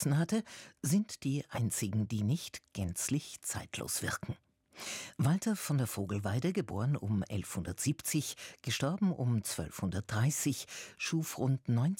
hatte, sind die einzigen, die nicht gänzlich zeitlos wirken. Walter von der Vogelweide, geboren um 1170, gestorben um 1230, schuf rund 19